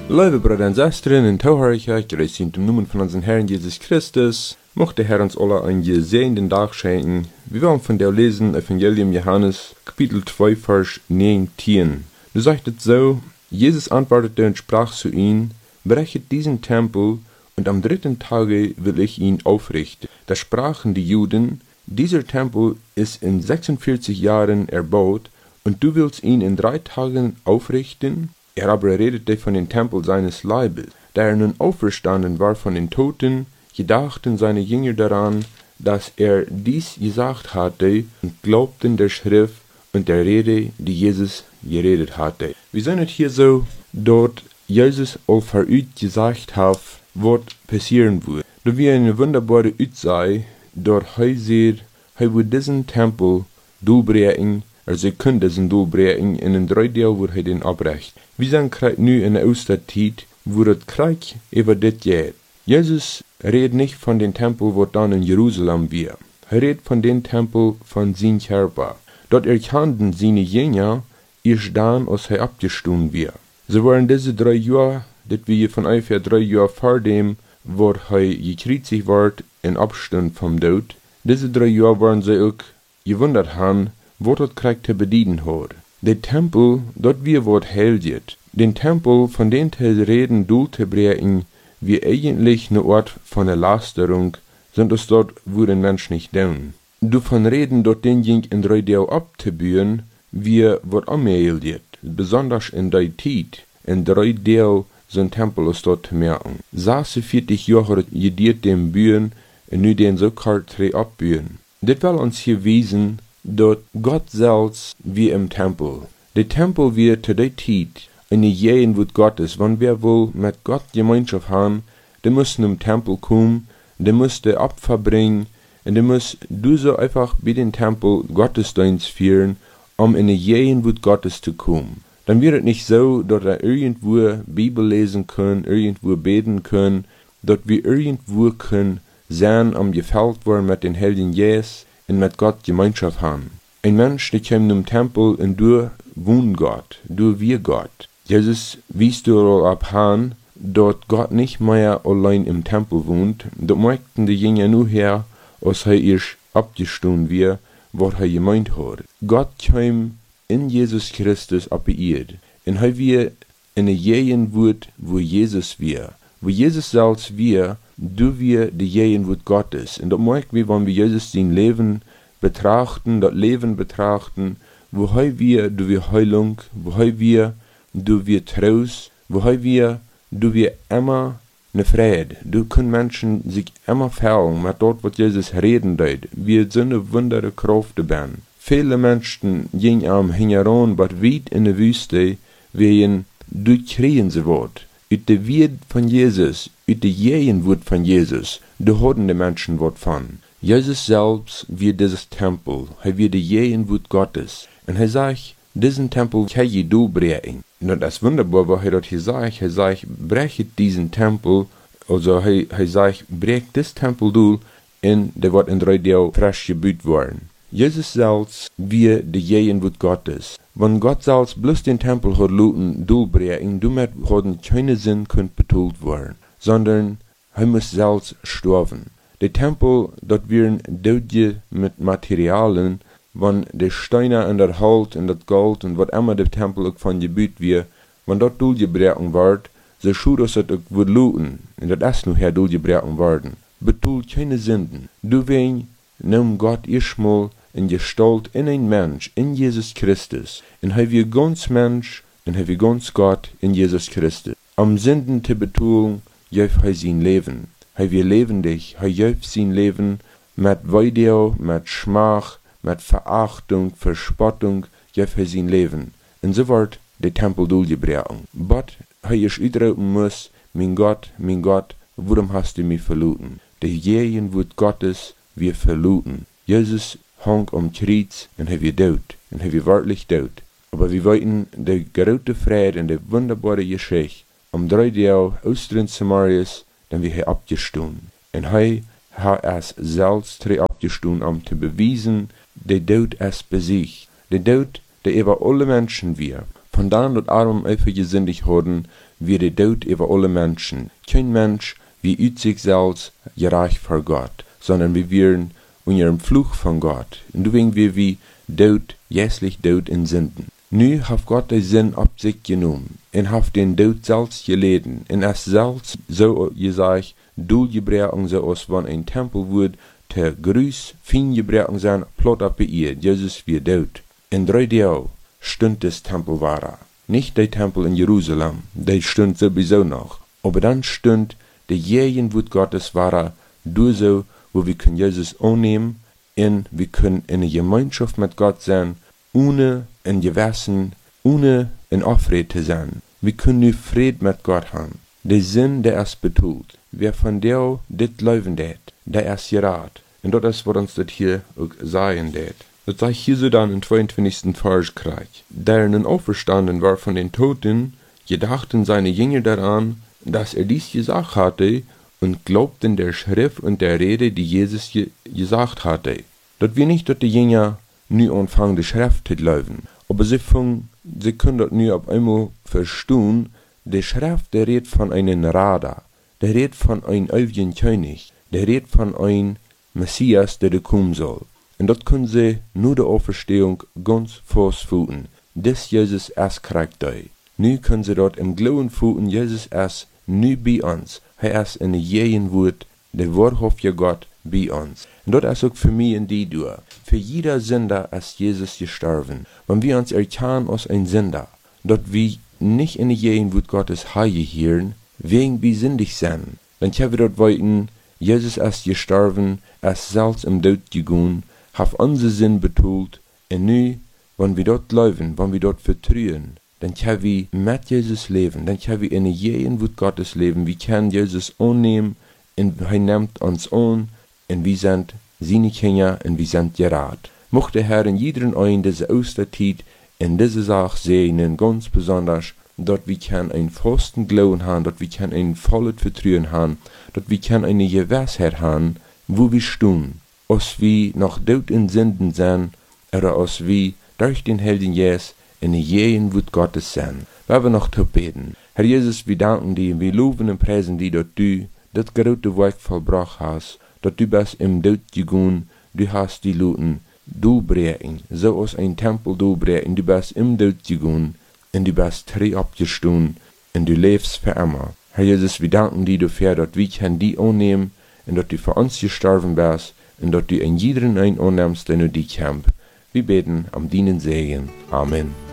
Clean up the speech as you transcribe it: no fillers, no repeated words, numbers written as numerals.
Liebe Brüder und Schwestern, in Tauherigkeit, gerecht sind im Namen von unserem Herrn Jesus Christus, mochte Herr uns alle einen gesegneten Tag schenken. Wir wollen von der lesen, Evangelium Johannes, Kapitel 2, Vers 19. Du sagt es so, Jesus antwortete und sprach zu ihnen, brechet diesen Tempel, und am dritten Tage will ich ihn aufrichten. Da sprachen die Juden, dieser Tempel ist in 46 Jahren erbaut, und du willst ihn in 3 Tagen aufrichten? Er aber redete von dem Tempel seines Leibes. Da er nun auferstanden war von den Toten, gedachten seine Jünger daran, dass er dies gesagt hatte, und glaubten der Schrift und der Rede, die Jesus geredet hatte. Wir sehen es hier so, dort Jesus al vooruit gesagt hat, was passieren wird. Da wir eine wunderbare Utsei, dort er wird diesen Tempel durchbringen, also er kann diesen durchbringen, in den 3 Tagen wird er den abrecht. Wir sind gerade nu in der Osterzeit, wo das Krieg über das geht. Jesus redet nicht von dem Tempel, wo dann in Jerusalem wird. Er redet von dem Tempel von seinem Körper. Dort erkannten seine Jünger erst dann, als er abgestoßen wird. So waren diese 3 Jahre, das wir von ungefähr 3 Jahren vor dem, wo er gekreuzigt wird, in Abstand vom Tod. Diese 3 Jahre waren sie auch gewundert haben, wo das Krieg zu bedienen hat. Der Tempel, dort wir wird heiligt. Den Tempel, von dem zu reden, zu bringen, wie eigentlich eine Ort von der Lasterung, sind es dort, wo den Mensch nicht tun. Du von reden, dort den Jink in 3 Tagen abzubühen, wie wird angehielt. Besonders in der Zeit, in 3 Tagen sind Tempel ist dort zu merken. 46 Jahre jediert dem Bühen, und nu den so kalt abbühen. Das will uns hier wiesen, dort Gott selbst wie im Tempel. Der Tempel wird zu der Zeit eine Gegend Gottes. Wenn wir wohl mit Gott Gemeinschaft haben, dann müssen im Tempel kommen, dann muss der Opfer bringen, und dann muss du so einfach bei den Tempel Gottesdienst führen, um in eine Gegend Gottes zu kommen. Dann wird es nicht so, dass wir irgendwo Bibel lesen können, irgendwo beten können, dass wir irgendwo können sein, gefällt worden mit den Heiligen Jesus, und mit Gott Gemeinschaft haben. Ein Mensch, der kommt im Tempel und du wohnt Gott, du wir Gott. Jesus wies du ab han, dort Gott nicht mehr allein im Tempel wohnt, dort merkten die Jünger nur her, als er erst abgestoßen wird, was er gemeint hat. Gott kam in Jesus Christus ab die Erde, und er wir in der Gegend wird, wo Jesus wir. Wo Jesus selbst wir, du wir die Gegend Gottes. Und das merken wir, wenn wir Jesus sein Leben betrachten, das Leben betrachten, wo wir, du wir Heilung, wo wir, du wir Trost, wo wir, du wir immer ne Friede. Du können Menschen sich immer fällen mit dort, was Jesus reden tut. Wir sind eine wundere Kraft dabei. Viele Menschen gingen am Hingeran, was weit in der Wüste, wegen du kriegen sie Wort. Uit de Wort von Jesus, uit de Gegend von Jesus, da hatten die Menschen Wort von. Jesus selbst wird dieses Tempel, er wird die Gegend Gottes. Und er sagt, diesen Tempel kann ich durchbrechen. Und das ist wunderbar, was er dort hier sagt. Er sagt, brechet diesen Tempel, also er sagt, brecht das Tempel durch, und der wird in 3 Tagen frisch gebaut worden. Jesus selbst wird die Gegend Gottes. Wenn Gott selbst bloß den Tempel hat luten durchbrechen, damit hat keine Sinn könnt betont werden, sondern er muss selbst sterben. Der Tempel, dort werden Dödje mit Materialien, wenn die Steine und das Holz und das Gold und was immer der Tempel auch von gebaut wird, wenn dort durchgebrochen wird, so schaut es auch wird luten, und das ist nachher durchgebrochen worden. Betont keine Sünden. Du wen, nimm Gott erstmal in Gestalt in ein Mensch, in Jesus Christus. Und er wird ganz Mensch, und er wird ganz Gott in Jesus Christus. Am Sünden zu betonen, jöf er sein Leben. Er wird lebendig, er jöf sein Leben mit Weideu, mit Schmach, mit Verachtung, Verspottung, jöf er sein Leben. Und so wird der Tempel durchgebrochen. But er ist ausdrücken muss, mein Gott, warum hast du mich verloren? Der Gegend wird Gottes, wir verloren. Jesus hang am Kreuz, und er wird tot, und er wird wirklich tot. Aber wir wollten der große Friede und der wunderbare Geschichte am 3 Tagen Ostern Samarias, dann wird er abgestoßen. Und er hat es selbst abgestoßen, um zu beweisen, der Tod ist besiegt. Der Tod, der über alle Menschen wir. Von dann dat Adam einfach gesündigt worden, wie der Tod über alle Menschen. Kein Mensch wie ut sich selbst gerecht vor Gott, sondern wir wären unter dem Fluch von Gott. Und deswegen wir wie Tod, jässlich Tod in Sünden. Nu hat Gott den Sinn auf sich genommen und hat den Tod selbst geleden. Und es selbst so gesagt, Doelgebräuchen so als wenn ein Tempel wird, ter Grüß, fin Gebräuchen sein, plot ab ihr, Jesus wie tot. In 3 Tagen stund das Tempel war. Nicht der Tempel in Jerusalem, der stund sowieso noch. Aber dann stund der Gegenwart Gottes war, durch so, wo wir können Jesus annehmen und wir können in eine Gemeinschaft mit Gott sein, ohne ein Gewissen, ohne in Aufrede zu sein. Wir können nur Frieden mit Gott haben. Der Sinn, der es betont, wer von der dit leuven det, der es gerat. Und das ist, was uns das hier auch sagen det. Das sagt hier so dann im 22. Vers krieg. Der nun auferstanden war von den Toten, gedachten seine Jünger daran, dass dies gesagt hatte, und glaubten der Schrift und der Rede, die Jesus gesagt hatte. Dort wir nicht, dass die Jünger nu anfangen, die Schrift zu glauben, aber sie können dort nu auf einmal verstehen, die Schrift, der redet von einem Radar, der redet von einem ewigen König, der redet von einem Messias, der kommen soll. Und dort können sie nur der Auferstehung ganz festfühlen, dass Jesus es kriegt. Nu können sie dort im Glauben fühlen, Jesus es nu bei uns. Er ist in jedem Wort, der wahrhaftige Gott bei uns. Und das ist auch für mich und die durch. Für jeder Sünder ist Jesus gestorben. Wenn wir uns erkennen als ein Sünder, dort wir nicht in jedem Wort Gottes heilig hören, wegen wir sündig sind, dann können wir dort weiten, Jesus ist gestorben, er ist selbst im Tod gegangen, hat unsere Sinn betont, und nu, wenn wir dort leben, wenn wir dort vertrauen, dann können wir mit Jesus leben, dann können wir in jedem Wort Gottes leben, wir können Jesus annehmen, und er nimmt uns an, und wir sind seine Kinder, und wir sind gerat. Mochte der Herr in jedem einen diese Osterzeit in diese Sache sehen, ganz besonders, dort wir können einen festen Glauben haben, dort wir können ein volles Vertrauen haben, dort wir können eine Gewissheit haben, wo wir stehen, als wir noch tot in Sünden sind, oder als wir durch den Heiligen Geist in jedem Wort Gottes sind. Wir noch zu beten. Herr Jesus, wir danken dir, wir loben und preisen dir, dass du das große Werk vollbracht hast, dass du bist im Tod gegangen, du hast die Leute durchbrechen, so als ein Tempel durchbrechen, du bist im Tod gegangen, und du bist 3 abgestanden, und du lebst für immer. Herr Jesus, wir danken dir dafür, dass wir können die annehmen, und dass du für uns gestorben bist, und dass du in jedem einen annimmst, den du die kämpfst. Wir beten am Dienen Segen. Amen.